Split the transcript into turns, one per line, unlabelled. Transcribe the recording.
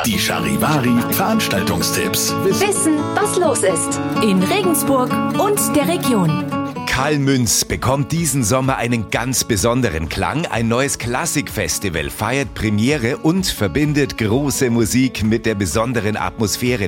Die Charivari Veranstaltungstipps.
Wissen, was los ist in Regensburg und der Region.
Karl-Münz bekommt diesen Sommer einen ganz besonderen Klang. Ein neues Klassikfestival feiert Premiere und verbindet große Musik mit der besonderen Atmosphäre